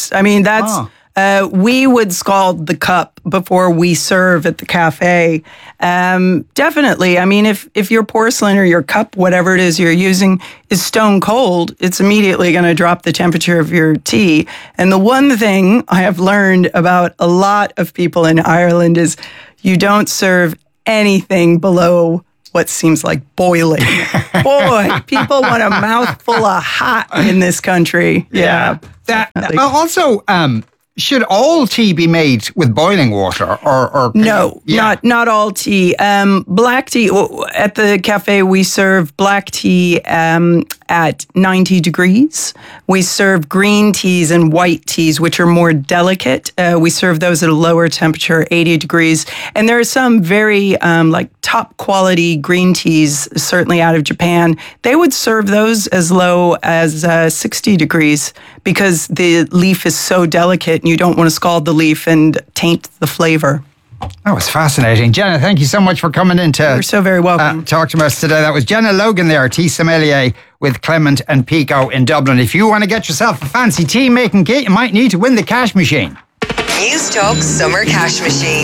We would scald the cup before we serve at the cafe. Definitely. I mean, if your porcelain or your cup, whatever it is you're using, is stone cold, it's immediately going to drop the temperature of your tea. And the one thing I have learned about a lot of people in Ireland is you don't serve anything below what seems like boiling. Boy, people want a mouthful of hot in this country. Yeah. Also, should all tea be made with boiling water or no, not all tea. Black tea, at the cafe we serve black tea at 90 degrees. We serve green teas and white teas, which are more delicate. We serve those at a lower temperature, 80 degrees. And there are some very top quality green teas, certainly out of Japan. They would serve those as low as 60 degrees because the leaf is so delicate and you don't want to scald the leaf and taint the flavor. That was fascinating. Jenna, thank you so much for coming in to... You're so very welcome. Talk to us today. That was Jenna Logan there, tea sommelier with Clement and Pico in Dublin. If you want to get yourself a fancy tea making kit, you might need to win the cash machine. News Talk Summer Cash Machine.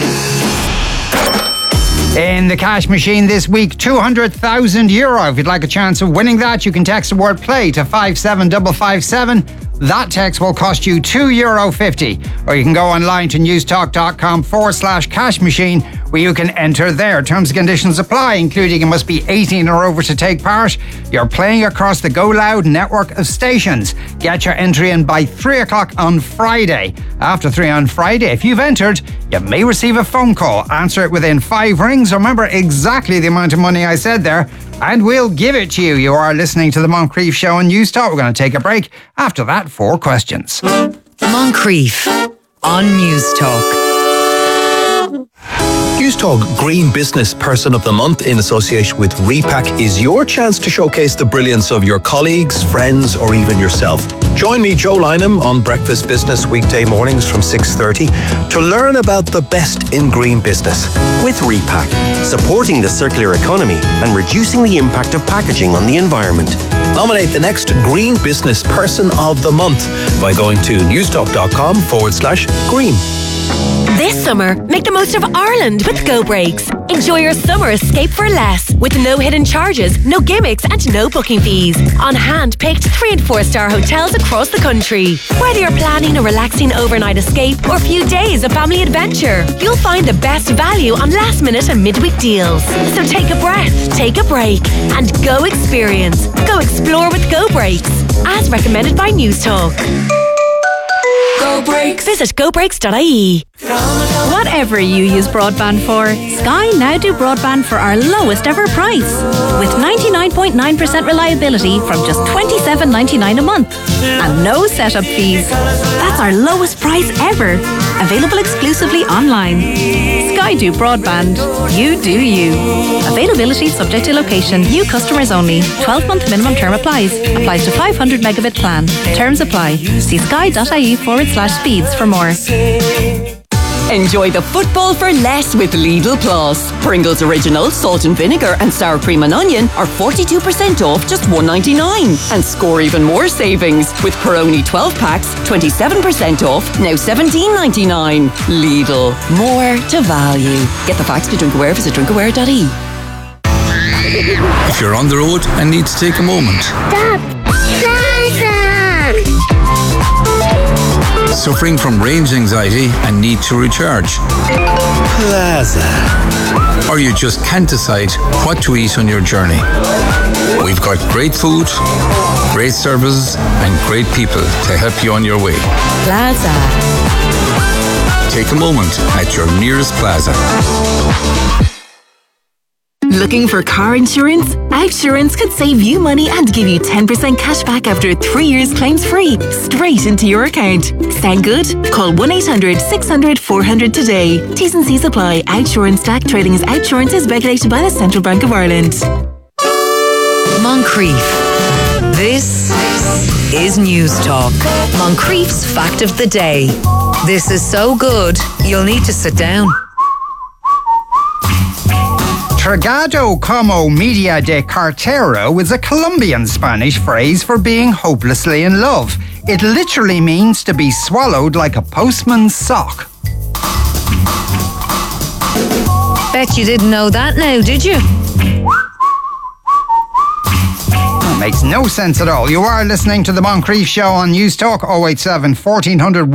In the cash machine this week, €200,000. If you'd like a chance of winning that, you can text the word play to 57557. That text will cost you €2.50. Or you can go online to newstalk.com/cash machine where you can enter there. Terms and conditions apply, including you must be 18 or over to take part. You're playing across the Go Loud network of stations. Get your entry in by 3 o'clock on Friday. After 3 on Friday, if you've entered, you may receive a phone call. Answer it within 5 rings. Remember exactly the amount of money I said there, and we'll give it to you. You are listening to the Moncrief Show on News Talk. We're going to take a break. After that, 4 questions. Moncrief on News Talk. News Talk Green Business Person of the Month in association with Repack is your chance to showcase the brilliance of your colleagues, friends, or even yourself. Join me, Joe Lynham, on Breakfast Business weekday mornings from 6:30 to learn about the best in green business. With Repack, supporting the circular economy and reducing the impact of packaging on the environment. Nominate the next Green Business Person of the Month by going to newstalk.com/green. This summer, make the most of Ireland with Go Breaks. Enjoy your summer escape for less with no hidden charges, no gimmicks and no booking fees. On hand-picked 3- and 4-star hotels across the country. Whether you're planning a relaxing overnight escape or a few days of family adventure, you'll find the best value on last-minute and midweek deals. So take a breath, take a break and go experience. Go explore with Go Breaks. As recommended by News Talk. Go Breaks. Visit gobreaks.ie. Whatever you use broadband for, Sky now do broadband for our lowest ever price. With 99.9% reliability from just $27.99 a month. And no setup fees. That's our lowest price ever. Available exclusively online. Sky do broadband. You do you. Availability subject to location. New customers only. 12-month minimum term applies. Applies to 500 megabit plan. Terms apply. See sky.ie/speeds for more. Enjoy the football for less with Lidl Plus. Pringles Original, salt and vinegar and sour cream and onion are 42% off just $1.99. And score even more savings with Peroni 12 packs, 27% off, now $17.99. Lidl, more to value. Get the facts to Drinkaware, visit drinkaware.ie. If you're on the road and need to take a moment. Stop! Suffering from range anxiety and need to recharge. Plaza. Or you just can't decide what to eat on your journey. We've got great food, great services and great people to help you on your way. Plaza. Take a moment at your nearest Plaza. Looking for car insurance? Outsurance could save you money and give you 10% cash back after 3 years claims free, straight into your account. Sound good? Call 1-800-600-400 today. T's and C's apply. Outsurance DAC trading as Outsurance is regulated by the Central Bank of Ireland. Moncrief. This is News Talk. Moncrief's Fact of the Day. This is so good, you'll need to sit down. Tragado como media de cartero is a Colombian Spanish phrase for being hopelessly in love. It literally means to be swallowed like a postman's sock. Bet you didn't know that now, did you? That makes no sense at all. You are listening to the Moncrief Show on News Talk. 087 1400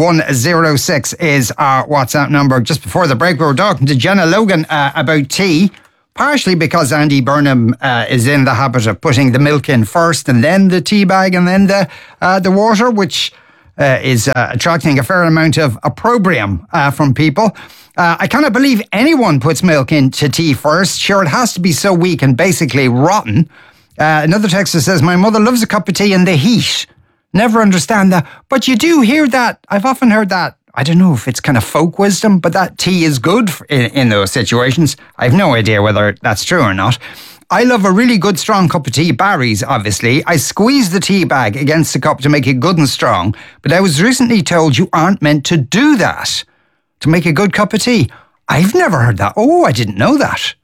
106 is our WhatsApp number. Just before the break, we were talking to Jenna Logan about tea. Partially because Andy Burnham is in the habit of putting the milk in first and then the tea bag and then the water, which is attracting a fair amount of opprobrium from people. I cannot believe anyone puts milk into tea first. Sure, it has to be so weak and basically rotten. Another texter says, my mother loves a cup of tea in the heat. Never understand that. But you do hear that. I've often heard that. I don't know if it's kind of folk wisdom, but that tea is good in those situations. I have no idea whether that's true or not. I love a really good strong cup of tea, Barry's obviously. I squeeze the tea bag against the cup to make it good and strong, but I was recently told you aren't meant to do that to make a good cup of tea. I've never heard that. Oh, I didn't know that.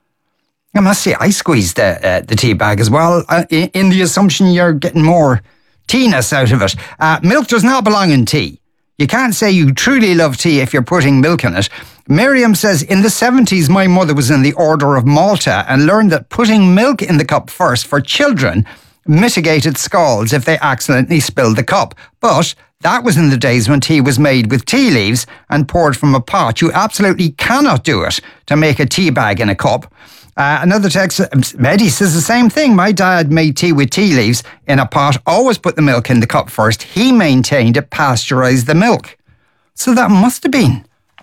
I must say, I squeeze the tea bag as well, in the assumption you're getting more tea-ness out of it. Milk does not belong in tea. You can't say you truly love tea if you're putting milk in it. Miriam says, in the 70s, my mother was in the Order of Malta and learned that putting milk in the cup first for children mitigated scalds if they accidentally spilled the cup. But that was in the days when tea was made with tea leaves and poured from a pot. You absolutely cannot do it to make a tea bag in a cup. Another text, Eddie says the same thing. My dad made tea with tea leaves in a pot, always put the milk in the cup first. He maintained it pasteurised the milk. So that must have been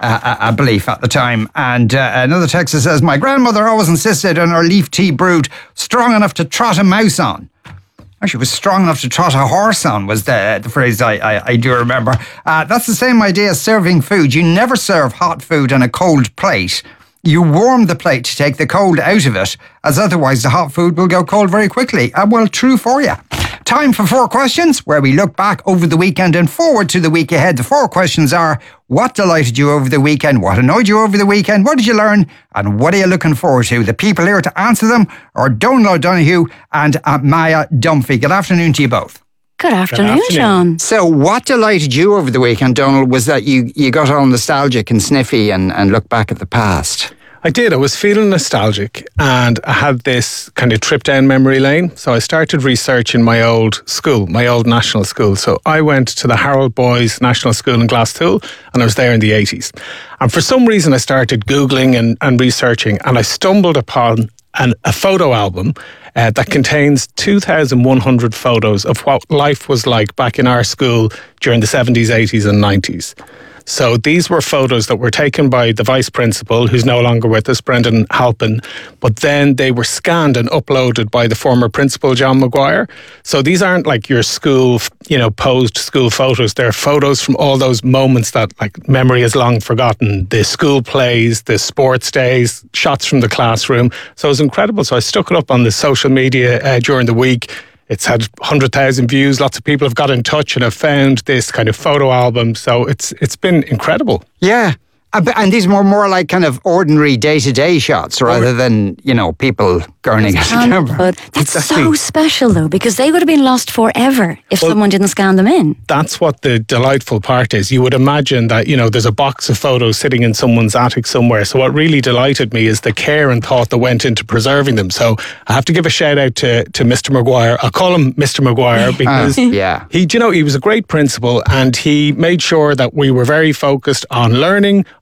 a belief at the time. And another text says, my grandmother always insisted on her leaf tea brewed strong enough to trot a mouse on. Actually, it was strong enough to trot a horse on was the phrase I do remember. That's the same idea as serving food. You never serve hot food on a cold plate. You warm the plate to take the cold out of it, as otherwise the hot food will go cold very quickly. Well, true for you. Time for 4 questions, where we look back over the weekend and forward to the week ahead. The 4 questions are, what delighted you over the weekend? What annoyed you over the weekend? What did you learn? And what are you looking forward to? The people here to answer them are Donal O'Donoghue and Maya Dunphy. Good afternoon to you both. Good afternoon, Sean. So what delighted you over the weekend, Donal, was that you got all nostalgic and sniffy and looked back at the past. I did. I was feeling nostalgic and I had this kind of trip down memory lane. So I started researching my old school, my old national school. So I went to the Harold Boys National School in Glasstool and I was there in the 80s. And for some reason I started Googling and researching and I stumbled upon a photo album that contains 2,100 photos of what life was like back in our school during the 70s, 80s and 90s. So these were photos that were taken by the vice principal, who's no longer with us, Brendan Halpin, but then they were scanned and uploaded by the former principal, John Maguire. So these aren't like your school, posed school photos. They're photos from all those moments that like memory has long forgotten. The school plays, the sports days, shots from the classroom. So it was incredible. So I stuck it up on the social media during the week. It's had 100,000 views. Lots of people have got in touch and have found this kind of photo album. So it's been incredible. Yeah. And these were more like kind of ordinary day-to-day shots rather than, people gurning at a camera. But that's so special, though, because they would have been lost forever if someone didn't scan them in. That's what the delightful part is. You would imagine that, there's a box of photos sitting in someone's attic somewhere. So what really delighted me is the care and thought that went into preserving them. So I have to give a shout out to Mr. Maguire. I'll call him Mr. Maguire because he was a great principal and he made sure that we were very focused on learning,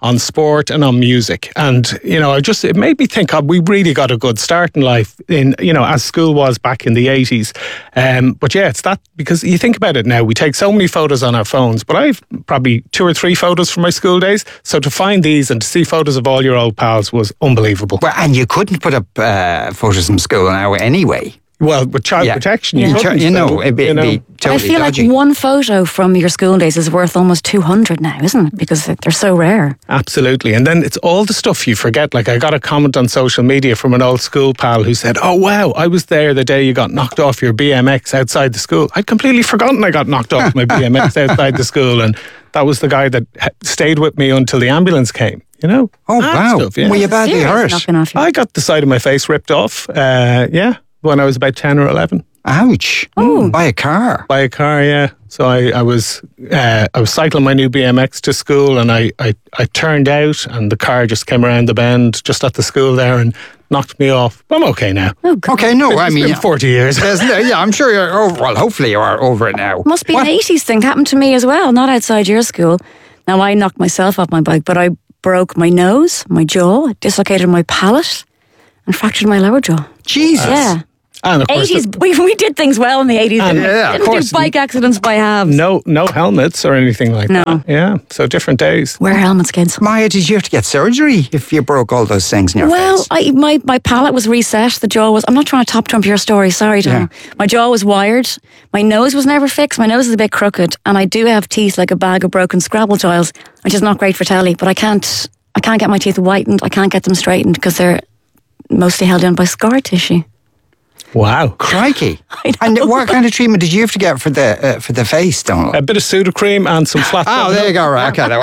on sport and on music. And, it made me think, we really got a good start in life as school was back in the 80s. But yeah, it's that, because you think about it now, we take so many photos on our phones, but I've probably 2 or 3 photos from my school days. So to find these and to see photos of all your old pals was unbelievable. Well, and you couldn't put up photos from school now anyway. Well, with child protection, it'd be totally I feel dodgy. like one photo from your school days is worth almost 200 now, isn't it? Because they're so rare. Absolutely. And then it's all the stuff you forget. Like, I got a comment on social media from an old school pal who said, "Oh, wow, I was there the day you got knocked off your BMX outside the school." I'd completely forgotten I got knocked off my BMX outside the school. And that was the guy that stayed with me until the ambulance came. Oh, wow. Stuff, yeah. Were you badly hurt? I got the side of my face ripped off. When I was about 10 or 11. Ouch! Oh. By a car. By a car, yeah. So I was cycling my new BMX to school, and I turned out, and the car just came around the bend just at the school there and knocked me off. I'm okay now. Oh, God. Okay, no, It's been 40 years. Yeah, I'm sure you're over. Well, hopefully you are over it now. Must be an 80s thing. Happened to me as well, not outside your school. Now, I knocked myself off my bike, but I broke my nose, my jaw, dislocated my palate, and fractured my lower jaw. Jesus. Yeah. And of course, 80s, we did things well in the 80s. And, didn't do bike accidents by halves. No helmets or anything like that. Yeah, so different days. Wear helmets, kids. Maya, did you have to get surgery if you broke all those things in your face? Well, my palate was reset. The jaw was... I'm not trying to top trump your story. Sorry, Tom. Yeah. My jaw was wired. My nose was never fixed. My nose is a bit crooked. And I do have teeth like a bag of broken Scrabble tiles, which is not great for telly. But I can't get my teeth whitened. I can't get them straightened because they're mostly held in by scar tissue. Wow. Crikey. And what kind of treatment did you have to get for the face, Donald? A bit of Sudocreme and some flat. Oh, there you go. Right. Okay,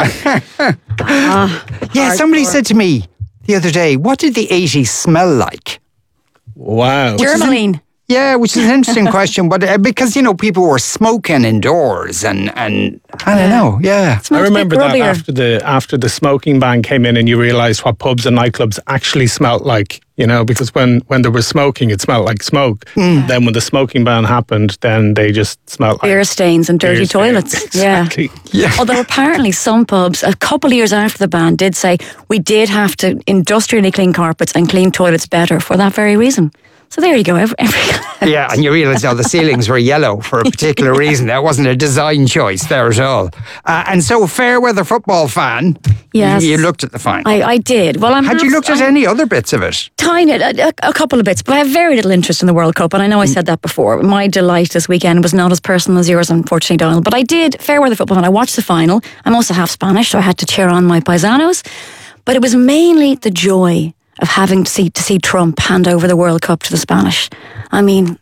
that one. Yeah, somebody said to me the other day, what did the 80s smell like? Wow. Germaline. Yeah, which is an interesting question, but because, people were smoking indoors and I don't know, yeah. I remember that after the smoking ban came in and you realised what pubs and nightclubs actually smelt like, because when there was smoking, it smelled like smoke. Then when the smoking ban happened, then they just smelled like... beer stains and dirty toilets. Exactly. Yeah. Although apparently some pubs, a couple of years after the ban, did say we did have to industrially clean carpets and clean toilets better for that very reason. So there you go. Yeah, and you realise the ceilings were yellow for a particular reason. That wasn't a design choice there at all. And so, Fairweather football fan, yes, you looked at the final. I did. Well, had you looked at any other bits of it? Tiny, a couple of bits, but I have very little interest in the World Cup, and I know I said that before. My delight this weekend was not as personal as yours, unfortunately, Donald. But I did Fairweather football, and I watched the final. I'm also half Spanish, so I had to cheer on my paisanos. But it was mainly the joy of having to see Trump hand over the World Cup to the Spanish. I mean,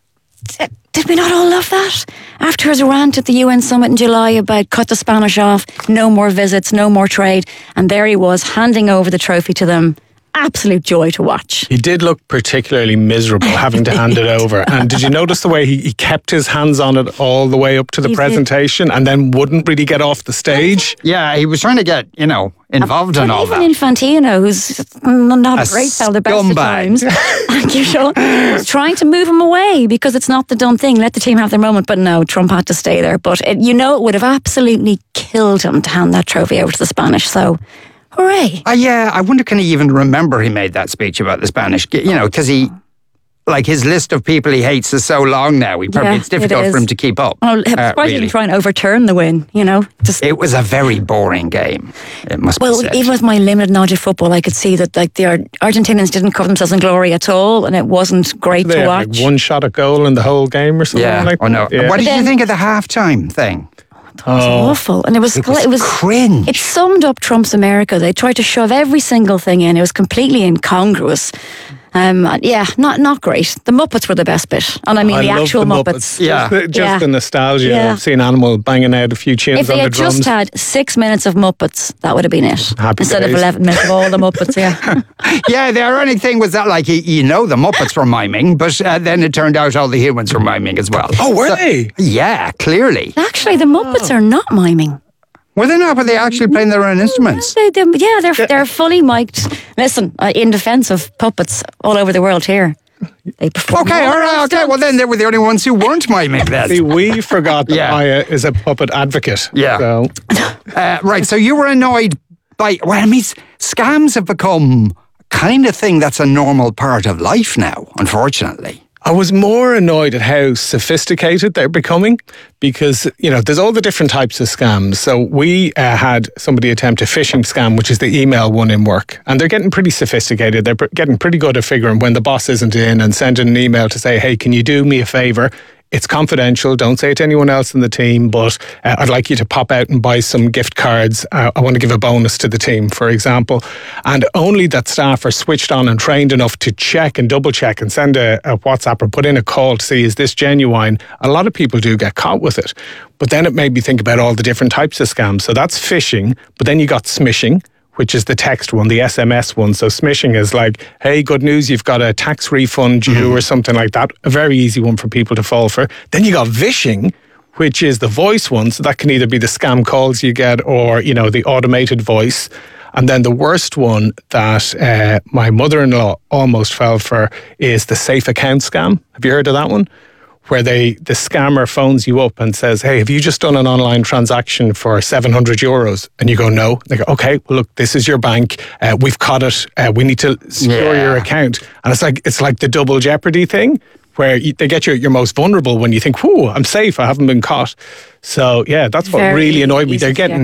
did we not all love that? After his rant at the UN summit in July about cut the Spanish off, no more visits, no more trade, and there he was handing over the trophy to them. Absolute joy to watch. He did look particularly miserable having to hand it over. And did you notice the way he kept his hands on it all the way up to the presentation and then wouldn't really get off the stage? Yeah, he was trying to get, involved in all that. Even Infantino, who's not a great fellow, the best of times, thank you, Sean, was trying to move him away because it's not the done thing. Let the team have their moment. But no, Trump had to stay there. But it would have absolutely killed him to hand that trophy over to the Spanish. So... hooray. Yeah, I wonder can he even remember he made that speech about the Spanish, because his list of people he hates is so long now. It's difficult for him to keep up. Well, surprised he didn't try and overturn the win, It was a very boring game, it must be said. Well, even with my limited knowledge of football, I could see that the Argentinians didn't cover themselves in glory at all, and it wasn't great to watch. Like one shot at goal in the whole game or something like that. No. Yeah. What did you think of the halftime thing? It was awful, and it was cringe. It summed up Trump's America. They tried to shove every single thing in. It was completely incongruous. Not great. The Muppets were the best bit, and I mean the actual Muppets. Yeah, just the nostalgia of seeing Animal banging out a few tunes on the drums. If they had just had 6 minutes of Muppets, that would have been it. Instead of 11 minutes of all the Muppets. Yeah. Yeah, the ironic thing was that, the Muppets were miming, but then it turned out all the humans were miming as well. Oh, were they? Yeah, clearly. Actually, the Muppets are not miming. Were they not? Were they actually playing their own instruments? They're fully mic'd. Listen, in defence of puppets all over the world here, they perform. Okay, all right, okay. Well, then they were the only ones who weren't miming then. See, we forgot that Maya is a puppet advocate. Yeah. So. Right, so you were annoyed scams have become kind of thing that's a normal part of life now, unfortunately. I was more annoyed at how sophisticated they're becoming because, there's all the different types of scams. So we had somebody attempt a phishing scam, which is the email one in work. And they're getting pretty sophisticated. They're getting pretty good at figuring when the boss isn't in and sending an email to say, hey, can you do me a favour? It's confidential. Don't say it to anyone else in the team, but I'd like you to pop out and buy some gift cards. I want to give a bonus to the team, for example. And only that staff are switched on and trained enough to check and double check and send a WhatsApp or put in a call to see, is this genuine? A lot of people do get caught with it. But then it made me think about all the different types of scams. So that's phishing, but then you got smishing, which is the text one, the SMS one. So smishing is like, hey, good news, you've got a tax refund due or something like that. A very easy one for people to fall for. Then you got vishing, which is the voice one. So that can either be the scam calls you get or, the automated voice. And then the worst one that my mother-in-law almost fell for is the safe account scam. Have you heard of that one? Where the scammer phones you up and says, hey, have you just done an online transaction for €700? And you go, no. They go, okay, well, look, this is your bank. We've caught it. We need to secure your account. And it's like the double jeopardy thing where they get you at your most vulnerable when you think, whoo, I'm safe. I haven't been caught. So, yeah, that's what really annoyed me. They're getting